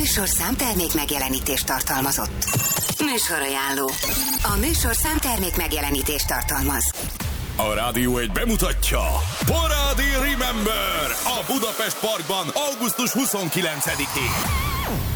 műsorszám termék megjelenítést tartalmazott. Műsorajánló. A műsorszám termék megjelenítést tartalmaz. A Rádió 1 bemutatja Parádi Remember a Budapest Parkban augusztus 29-én.